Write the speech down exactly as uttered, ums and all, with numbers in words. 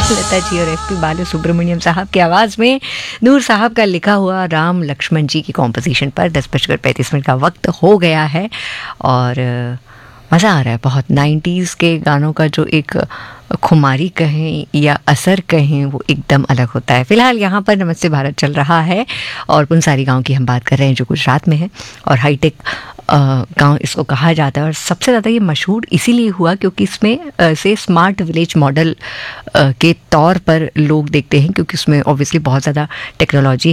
लता जी और S P बालू सुब्रमण्यम साहब की आवाज़ में नूर साहब का लिखा हुआ राम लक्ष्मण जी की कॉम्पोजिशन पर दस बजकर पैंतीस मिनट का वक्त हो गया है और मज़ा आ रहा है बहुत। नाइन्टीज़ के गानों का जो एक खुमारी कहें या असर कहें वो एकदम अलग होता है। फ़िलहाल यहाँ पर नमस्ते भारत चल रहा है और पुनसारी गांव की हम बात कर रहे हैं जो गुजरात में है और हाईटेक गांव इसको कहा जाता है और सबसे ज़्यादा ये मशहूर इसीलिए हुआ क्योंकि इसमें आ, से स्मार्ट विलेज मॉडल के तौर पर लोग देखते हैं क्योंकि उसमें ऑब्वियसली बहुत ज़्यादा टेक्नोलॉजी